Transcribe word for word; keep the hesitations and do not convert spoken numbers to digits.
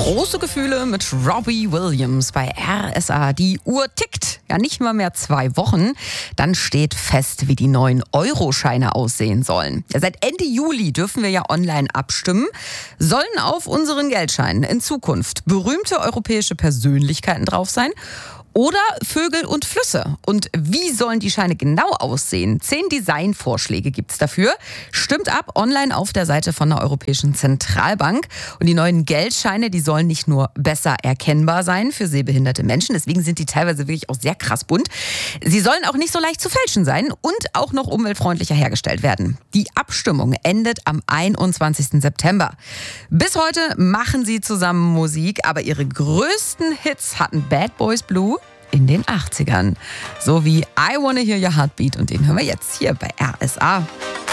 Große Gefühle mit Robbie Williams bei R S A. Die Uhr tickt. Ja, nicht mal mehr zwei Wochen. Dann steht fest, wie die neuen Euroscheine aussehen sollen. Ja, seit Ende Juli dürfen wir ja online abstimmen. Sollen auf unseren Geldscheinen in Zukunft berühmte europäische Persönlichkeiten drauf sein? Oder Vögel und Flüsse. Und wie sollen die Scheine genau aussehen? Zehn Designvorschläge gibt's dafür. Stimmt ab online auf der Seite von der Europäischen Zentralbank. Und die neuen Geldscheine, die sollen nicht nur besser erkennbar sein für sehbehinderte Menschen. Deswegen sind die teilweise wirklich auch sehr krass bunt. Sie sollen auch nicht so leicht zu fälschen sein und auch noch umweltfreundlicher hergestellt werden. Die Abstimmung endet am einundzwanzigsten September. Bis heute machen sie zusammen Musik, aber ihre größten Hits hatten Bad Boys Blue in den achtzigern. So wie I Wanna Hear Your Heartbeat, und den hören wir jetzt hier bei R S A.